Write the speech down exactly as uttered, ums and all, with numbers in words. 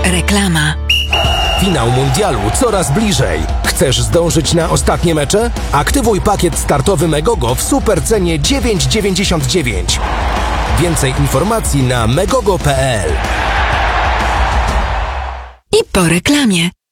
Reklama. Finał mundialu coraz bliżej. Chcesz zdążyć na ostatnie mecze? Aktywuj pakiet startowy Megogo w super cenie dziewięć dziewięćdziesiąt dziewięć. Więcej informacji na megogo kropka pe el. I po reklamie.